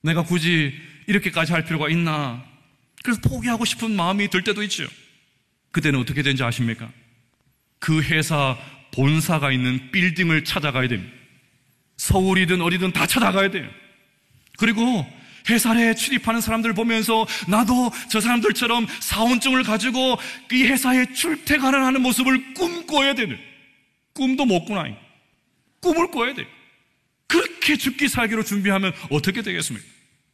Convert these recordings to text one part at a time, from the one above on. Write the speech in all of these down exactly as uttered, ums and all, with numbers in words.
내가 굳이 이렇게까지 할 필요가 있나? 그래서 포기하고 싶은 마음이 들 때도 있죠. 그때는 어떻게 되는지 아십니까? 그 회사 본사가 있는 빌딩을 찾아가야 됩니다. 서울이든 어디든 다 찾아가야 돼요. 그리고 회사에 출입하는 사람들 보면서 나도 저 사람들처럼 사원증을 가지고 이 회사에 출퇴근을 하는 모습을 꿈꿔야 되는, 꿈도 못 꾸나, 꿈을 꿔야 돼요. 그렇게 죽기 살기로 준비하면 어떻게 되겠습니까?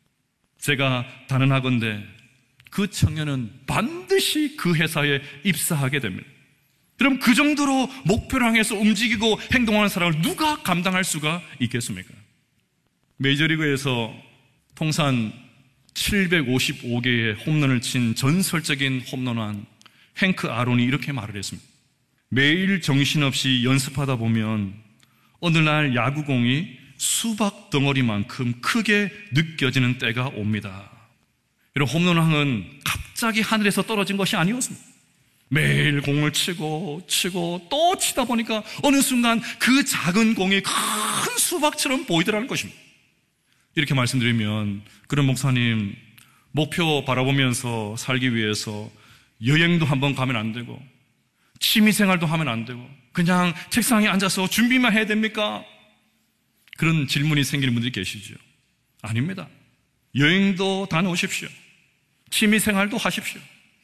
제가 단언하건대 그 청년은 반드시 그 회사에 입사하게 됩니다. 그럼 그 정도로 목표를 향해서 움직이고 행동하는 사람을 누가 감당할 수가 있겠습니까? 메이저리그에서 통산 칠백오십오 개의 홈런을 친 전설적인 홈런왕 행크 아론이 이렇게 말을 했습니다. 매일 정신없이 연습하다 보면 어느 날 야구공이 수박 덩어리만큼 크게 느껴지는 때가 옵니다. 이런 홈런왕은 갑자기 하늘에서 떨어진 것이 아니었습니다. 매일 공을 치고 치고 또 치다 보니까 어느 순간 그 작은 공이 큰 수박처럼 보이더라는 것입니다. 이렇게 말씀드리면, 그런 목사님, 목표 바라보면서 살기 위해서 여행도 한번 가면 안 되고 취미생활도 하면 안 되고 그냥 책상에 앉아서 준비만 해야 됩니까? 그런 질문이 생기는 분들이 계시죠. 아닙니다. 여행도 다녀오십시오. 취미생활도 하십시오.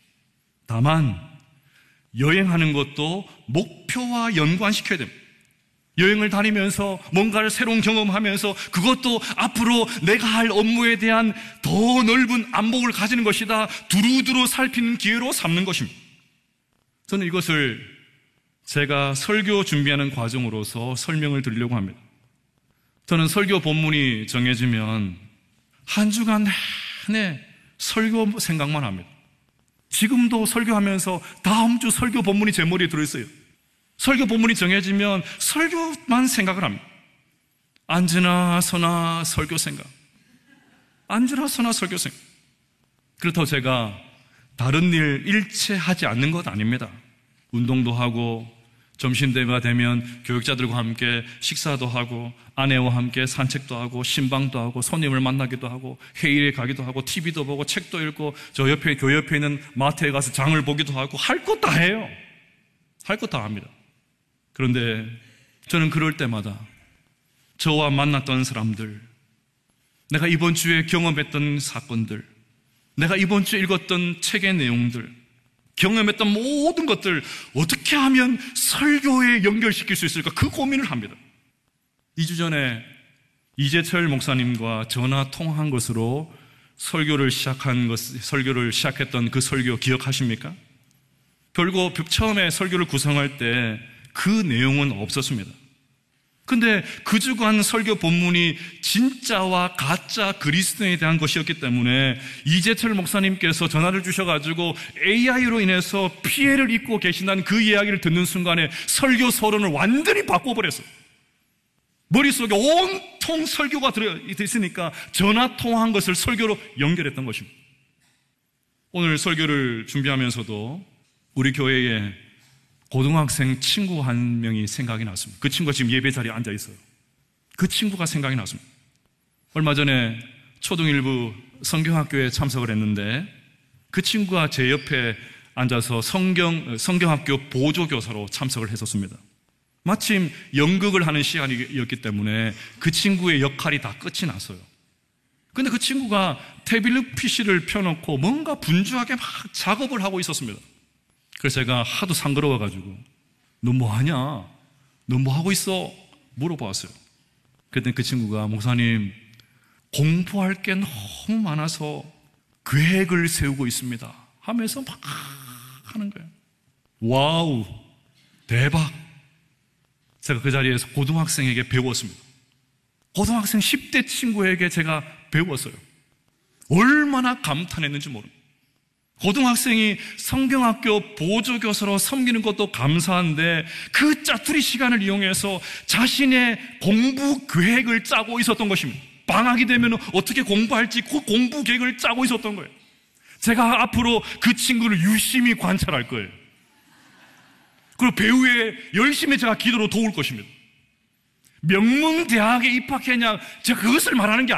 다만 여행하는 것도 목표와 연관시켜야 됩니다. 여행을 다니면서 뭔가를 새로운 경험하면서 그것도 앞으로 내가 할 업무에 대한 더 넓은 안목을 가지는 것이다, 두루두루 살피는 기회로 삼는 것입니다. 저는 이것을 제가 설교 준비하는 과정으로서 설명을 드리려고 합니다. 저는 설교 본문이 정해지면 한 주간 내내 설교 생각만 합니다. 지금도 설교하면서 다음 주 설교 본문이 제 머리에 들어있어요. 설교 본문이 정해지면 설교만 생각을 합니다. 앉으나 서나 설교 생각, 앉으나 서나 설교 생각. 그렇다고 제가 다른 일 일체하지 않는 것 아닙니다. 운동도 하고 점심때가 되면 교육자들과 함께 식사도 하고 아내와 함께 산책도 하고 신방도 하고 손님을 만나기도 하고 회의에 가기도 하고 티비도 보고 책도 읽고 저 옆에 교회 옆에 있는 마트에 가서 장을 보기도 하고 할 것 다 해요. 할 것 다 합니다. 그런데 저는 그럴 때마다 저와 만났던 사람들, 내가 이번 주에 경험했던 사건들, 내가 이번 주에 읽었던 책의 내용들, 경험했던 모든 것들 어떻게 하면 설교에 연결시킬 수 있을까, 그 고민을 합니다. 이 주 전에 이재철 목사님과 전화 통화한 것으로 설교를 시작한 것, 설교를 시작했던 그 설교 기억하십니까? 결국 처음에 설교를 구성할 때 그 내용은 없었습니다. 근데 그 주간 설교 본문이 진짜와 가짜 그리스도에 대한 것이었기 때문에 이재철 목사님께서 전화를 주셔가지고 에이아이로 인해서 피해를 입고 계신다는 그 이야기를 듣는 순간에 설교 서론을 완전히 바꿔버렸어요. 머릿속에 온통 설교가 들어있으니까 전화 통화한 것을 설교로 연결했던 것입니다. 오늘 설교를 준비하면서도 우리 교회에 고등학생 친구 한 명이 생각이 났습니다. 그 친구가 지금 예배 자리에 앉아 있어요. 그 친구가 생각이 났습니다. 얼마 전에 초등일부 성경학교에 참석을 했는데 그 친구가 제 옆에 앉아서 성경, 성경학교 보조교사로 참석을 했었습니다. 마침 연극을 하는 시간이었기 때문에 그 친구의 역할이 다 끝이 났어요. 근데 그 친구가 태블릿 피시를 펴놓고 뭔가 분주하게 막 작업을 하고 있었습니다. 그래서 제가 하도 상그러워가지고 너 뭐하냐? 너 뭐하고 있어? 물어봤어요. 그랬더니 그 친구가 목사님, 공부할 게 너무 많아서 계획을 세우고 있습니다 하면서 막 하는 거예요. 와우, 대박. 제가 그 자리에서 고등학생에게 배웠습니다. 고등학생 십 대 친구에게 제가 배웠어요. 얼마나 감탄했는지 모릅니다. 고등학생이 성경학교 보조교사로 섬기는 것도 감사한데 그 짜투리 시간을 이용해서 자신의 공부 계획을 짜고 있었던 것입니다. 방학이 되면 어떻게 공부할지 그 공부 계획을 짜고 있었던 거예요. 제가 앞으로 그 친구를 유심히 관찰할 거예요. 그리고 배우에 열심히 제가 기도로 도울 것입니다. 명문대학에 입학했냐, 제가 그것을 말하는 게